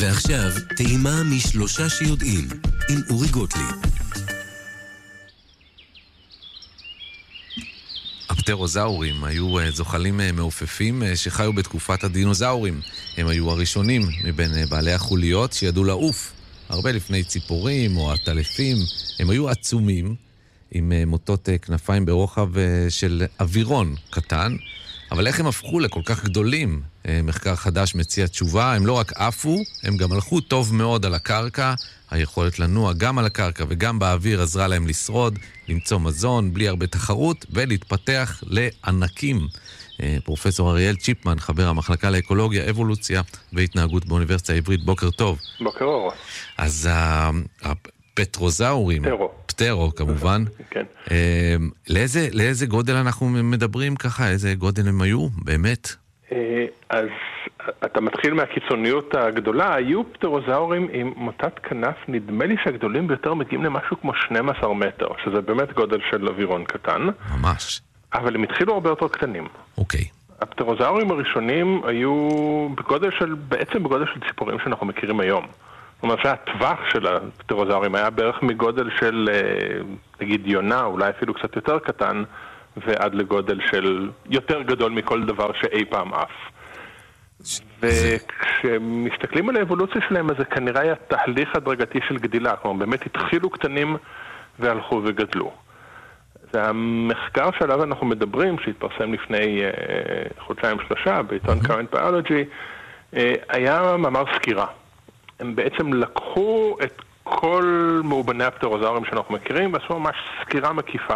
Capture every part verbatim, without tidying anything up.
ועכשיו, טעימה משלושה שיודעים, עם אורי גוטליב. הפטרוזאורים היו זוחלים מעופפים שחיו בתקופת הדינוזאורים. הם היו הראשונים מבין בעלי החוליות שידעו לעוף. הרבה לפני ציפורים או הטלפים. הם היו עצומים, עם מוטות כנפיים ברוחב של אווירון קטן. אבל איך הם הפכו לכל כך גדולים? מחקר חדש מציע תשובה. הם לא רק עפו, הם גם הלכו טוב מאוד על הקרקע. היכולת לנוע גם על הקרקע וגם באוויר עזרה להם לשרוד, למצוא מזון בלי הרבה תחרות ולהתפתח לענקים. פרופסור אריאל צ'יפמן, חבר המחלקה לאקולוגיה, אבולוציה והתנהגות באוניברסיטה העברית. בוקר טוב. בוקר אור. אז הפטרוזאורים, פטרו. פטרו כמובן, כן. לאיזה, לאיזה גודל אנחנו מדברים ככה? איזה גודל הם היו באמת? אז אתה מתחיל מהקיצוניות הגדולה. היו פטרוזאורים עם מוטת כנף, נדמה לי שהגדולים ביותר מגיעים למשהו כמו שנים עשר מטר, שזה באמת גודל של אווירון קטן. ממש. אבל הם התחילו הרבה יותר קטנים. אוקיי. הפטרוזאורים הראשונים היו בגודל של, בעצם בגודל של ציפורים שאנחנו מכירים היום. זאת אומרת שהטווח של הפטרוזאורים היה בערך מגודל של, נגיד, יונה, אולי אפילו קצת יותר קטן, ועד לגודל של יותר גדול מכל דבר שאי פעם אף. וכשמסתכלים על האבולוציה שלהם, אז זה כנראה היה תהליך הדרגתי של גדילה. כלומר, באמת התחילו קטנים והלכו וגדלו. זה המחקר שעליו אנחנו מדברים, שהתפרסם לפני חודשיים שלושה בעיתון Current Biology, היה מאמר סקירה. הם בעצם לקחו את כל מאובני הפטרוזאורים שאנחנו מכירים, ועשו ממש סקירה מקיפה,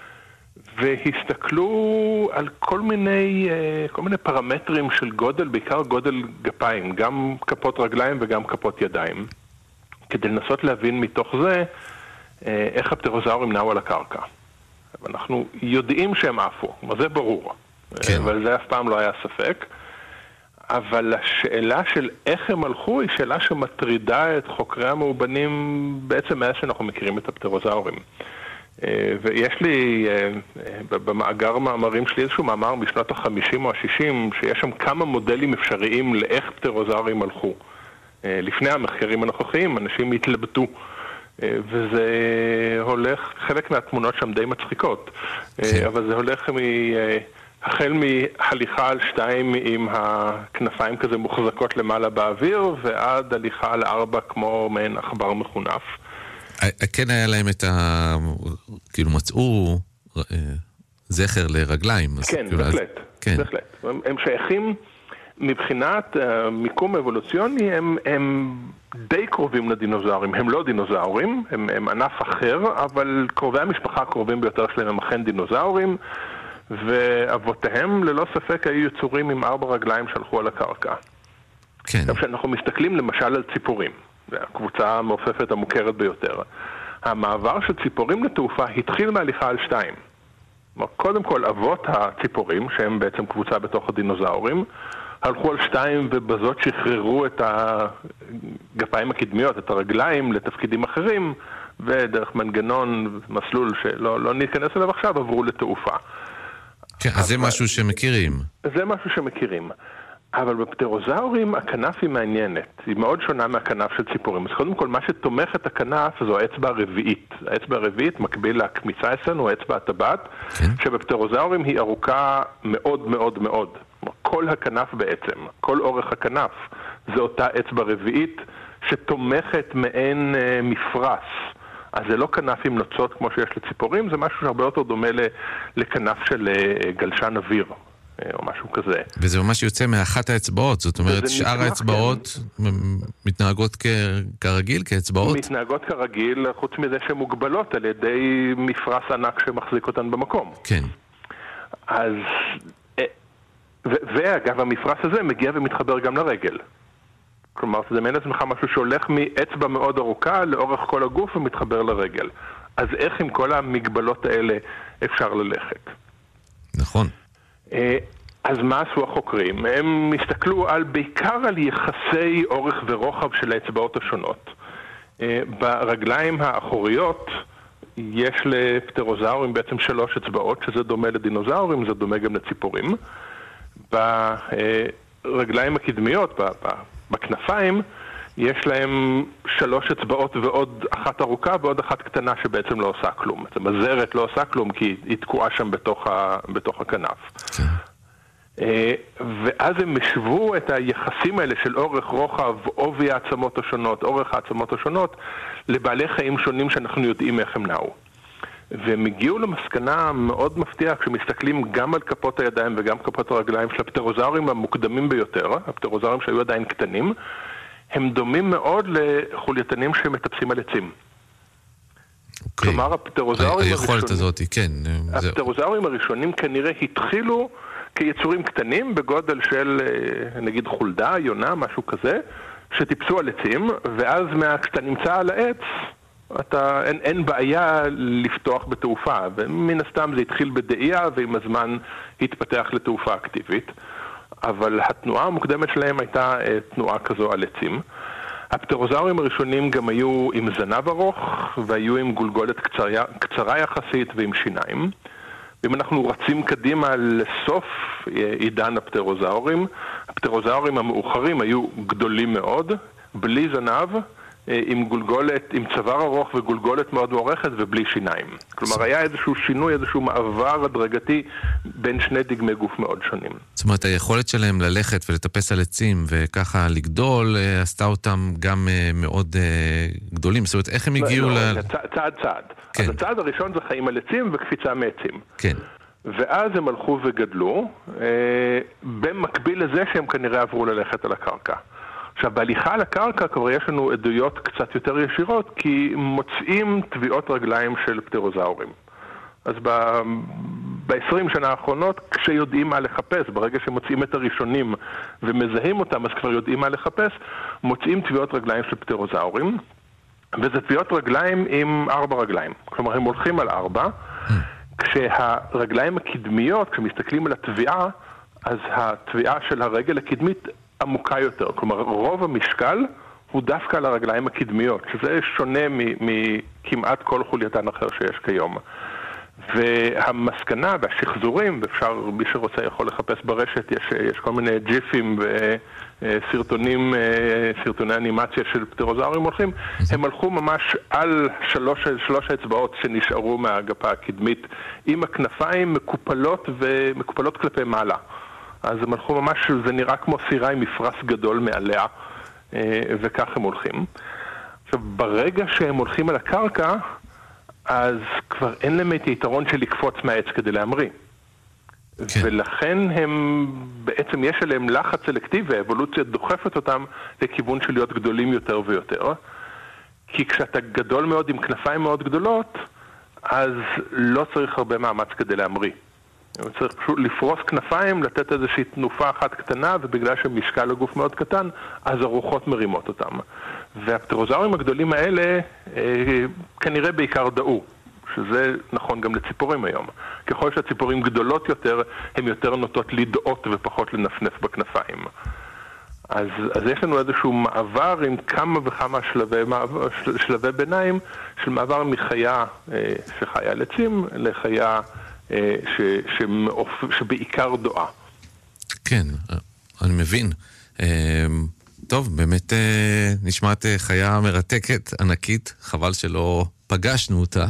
והסתכלו על כל מיני, כל מיני פרמטרים של גודל, בעיקר גודל גפיים, גם כפות רגליים וגם כפות ידיים, כדי לנסות להבין מתוך זה איך הפטרוזאורים נעו על הקרקע. אנחנו יודעים שהם עפו, זה ברור, כן. אבל זה אף פעם לא היה ספק. אבל השאלה של איך הם הלכו היא שאלה שמטרידה את חוקרי המאובנים בעצם מאז שאנחנו מכירים את הפטרוזאורים. ויש לי במאגר מאמרים שלי איזשהו מאמר משנות ה-חמישים או ה-שישים, שיש שם כמה מודלים אפשריים לאיך פטרוזאורים הלכו. לפני המחקרים הנוכחיים אנשים התלבטו, וזה הולך, חלק מהתמונות שם די מצחיקות, אבל זה הולך מ... החל מהליכה על שתיים עם הכנפיים כזה מוחזקות למעלה באוויר, ועד הליכה על ארבע כמו מעין עכבר מחונף. כן היה להם את ה... כאילו מצאו זכר לרגליים. כן, בהחלט. בהחלט. הם שייכים מבחינת מיקום אבולוציוני, הם, הם די קרובים לדינוזאורים. הם לא דינוזאורים, הם, הם ענף אחר, אבל קרובי המשפחה הקרובים ביותר שלהם הם אכן דינוזאורים, ואבותיהם ללא ספק היו יצורים עם ארבע רגליים שהלכו על הקרקע. כן. עכשיו שאנחנו מסתכלים למשל על ציפורים, זו הקבוצה המעופפת המוכרת ביותר. המעבר של ציפורים לתעופה התחיל מהליכה על שתיים. קודם כל אבות הציפורים, שהם בעצם קבוצה בתוך הדינוזאורים, הלכו על שתיים ובזאת שחררו את הגפיים הקדמיות, את הרגליים לתפקידים אחרים, ודרך מנגנון, מסלול שלא לא ניכנס אליו עכשיו, עברו לתעופה. כן, אז זה משהו שמכירים. זה משהו שמכירים. אבל בפטרוזאורים הכנף היא מעניינת. היא מאוד שונה מהכנף של ציפורים. אז קודם כל, מה שתומך את הכנף זו האצבע הרביעית. האצבע הרביעית מקביל להקמיצה אצלנו, האצבע הטבעת, כן. שבפטרוזאורים היא ארוכה מאוד מאוד מאוד. כל הכנף בעצם, כל אורך הכנף, זו אותה אצבע רביעית שתומכת מעין אה, מפרס. אז זה לא כנף עם נוצות כמו שיש לציפורים, זה משהו שהרבה יותר דומה לכנף של גלשן אוויר, או משהו כזה. וזה ממש יוצא מאחת האצבעות, זאת אומרת שאר האצבעות מתנהגות כרגיל, כאצבעות? מתנהגות כרגיל, חוץ מזה שהן מוגבלות על ידי מפרס ענק שמחזיק אותן במקום. כן. אז, ואגב, המפרס הזה מגיע ומתחבר גם לרגל. כלומר, זה מעין עצמך משהו שהולך מאצבע מאוד ארוכה לאורך כל הגוף ומתחבר לרגל. אז איך עם כל המגבלות האלה אפשר ללכת? נכון. אז מה עשו החוקרים? הם הסתכלו על, בעיקר על יחסי אורך ורוחב של האצבעות השונות. ברגליים האחוריות יש לפטרוזאורים בעצם שלוש אצבעות, שזה דומה לדינוזאורים, זה דומה גם לציפורים. ברגליים הקדמיות, בכנפיים, יש להם שלוש אצבעות ועוד אחת ארוכה ועוד אחת קטנה שבעצם לא עושה כלום. זאת אומרת, הזרת לא עושה כלום כי היא תקועה שם בתוך, ה, בתוך הכנף. כן. ואז הם משוו את היחסים האלה של אורך רוחב, עובי העצמות השונות, אורך העצמות השונות, לבעלי חיים שונים שאנחנו יודעים איך הם נעו. והם הגיעו למסקנה מאוד מפתיעה כשמסתכלים גם על כפות הידיים וגם כפות הרגליים של הפטרוזאורים המוקדמים ביותר, הפטרוזאורים שהיו עדיין קטנים, הם דומים מאוד לחולייתנים שמטפסים על עצים. Okay. כלומר, הפטרוזאורים היכולת הזאת, כן. הפטרוזאורים הראשונים כנראה התחילו כיצורים קטנים בגודל של, נגיד, חולדה, יונה, משהו כזה, שטיפסו על עצים, ואז כשאתה נמצא על העץ, אתה, אין, אין בעיה לפתוח בתעופה, ומן הסתם זה התחיל בדאייה, ועם הזמן התפתח לתעופה אקטיבית. אבל התנועה המוקדמת שלהם הייתה תנועה כזו על עצים. הפטרוזאורים הראשונים גם היו עם זנב ארוך, והיו עם גולגולת קצרה, קצרה יחסית ועם שיניים. ואם אנחנו רצים קדימה לסוף עידן הפטרוזאורים, הפטרוזאורים המאוחרים היו גדולים מאוד, בלי זנב, עם גולגולת, עם צוואר ארוך וגולגולת מאוד מוארכת ובלי שיניים. כלומר, היה איזשהו שינוי, איזשהו מעבר הדרגתי בין שני דגמי גוף מאוד שונים. זאת אומרת, היכולת שלהם ללכת ולטפס על עצים וככה לגדול, עשתה אותם גם מאוד גדולים. זאת אומרת, איך הם הגיעו ל... צעד צעד. אז הצעד הראשון זה חיים על עצים וקפיצה מעצים. כן. ואז הם הלכו וגדלו, במקביל לזה שהם כנראה עברו ללכת על הקרקע. עכשיו, בהליכה על הקרקע כבר יש לנו עדויות קצת יותר ישירות, כי מוצאים טביעות רגליים של פטרוזאורים. אז ב-עשרים שנה האחרונות, כשיודעים מה לחפש, ברגע שמוצאים את הראשונים ומזהים אותם, אז כבר יודעים מה לחפש, מוצאים טביעות רגליים של פטרוזאורים, וזה טביעות רגליים עם ארבע רגליים. כלומר, הם הולכים על ארבע, כשהרגליים הקדמיות, כשמסתכלים על הטביעה, אז הטביעה של הרגל הקדמית עמוקה יותר. כלומר, רוב המשקל הוא דווקא על הרגליים הקדמיות, שזה שונה מכמעט כל חולייתן אחר שיש כיום. והמסקנה והשחזורים, ואפשר, מי שרוצה יכול לחפש ברשת, יש, יש כל מיני ג'יפים וסרטונים, סרטוני אנימציה של פטרוזאורים הולכים, הם הלכו ממש על שלוש, שלוש האצבעות שנשארו מהגפה הקדמית, עם הכנפיים מקופלות ומקופלות כלפי מעלה. אז הם הלכו ממש, זה נראה כמו סירה עם מפרס גדול מעליה, וכך הם הולכים. עכשיו, ברגע שהם הולכים על הקרקע, אז כבר אין להם את היתרון של לקפוץ מהעץ כדי להמריא. כן. ולכן הם, בעצם יש עליהם לחץ סלקטיבי, האבולוציה דוחפת אותם לכיוון של להיות גדולים יותר ויותר. כי כשאתה גדול מאוד עם כנפיים מאוד גדולות, אז לא צריך הרבה מאמץ כדי להמריא. צריך פשוט לפרוס כנפיים, לתת איזושהי תנופה אחת קטנה, ובגלל שמשקל הגוף מאוד קטן, אז הרוחות מרימות אותם. והפטרוזאורים הגדולים האלה אה, כנראה בעיקר דעו, שזה נכון גם לציפורים היום. ככל שהציפורים גדולות יותר, הן יותר נוטות לדעות ופחות לנפנף בכנפיים. אז, אז יש לנו איזשהו מעבר עם כמה וכמה שלבי, מעבר, של, שלבי ביניים, של מעבר מחיה אה, שחיה על עצים לחיה ש, שמאופ... שבעיקר דועה. כן, אני מבין. טוב, באמת נשמעת חיה מרתקת, ענקית, חבל שלא פגשנו אותה,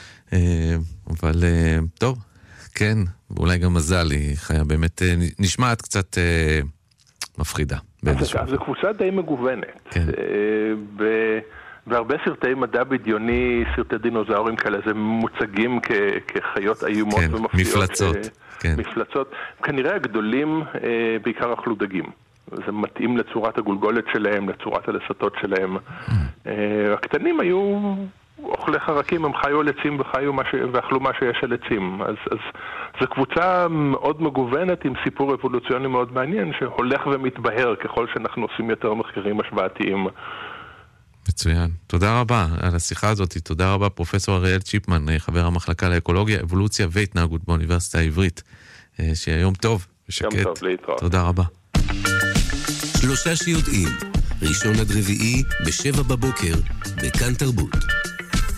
אבל טוב, כן, ואולי גם מזל, היא חיה באמת נשמעת קצת מפחידה. זו קבוצה די מגוונת. כן. ב... והרבה סרטי מדע בדיוני, סרטי דינוזאורים כאלה, זה מוצגים כ- כחיות איומות כן, ומפתיעות. מפלצות. ש... כן. מפלצות. כנראה הגדולים אה, בעיקר אכלו דגים. זה מתאים לצורת הגולגולת שלהם, לצורת הלסתות שלהם. Mm. אה, הקטנים היו אוכלי חרקים, הם חיו על עצים וחיו מה ש... ואכלו מה שיש על עצים. אז, אז זו קבוצה מאוד מגוונת עם סיפור אבולוציוני מאוד מעניין, שהולך ומתבהר ככל שאנחנו עושים יותר מחקרים השוואתיים. מצוין. תודה רבה על השיחה הזאת. תודה רבה פרופסור אריאל צ'יפמן, חבר המחלקה לאקולוגיה, אבולוציה והתנהגות באוניברסיטה העברית. שיהיה יום טוב ושקט. יום טוב, להתראות. תודה רבה. שלושה שיודעים, ראשון עד רביעי בשבע בבוקר, בכאן תרבות.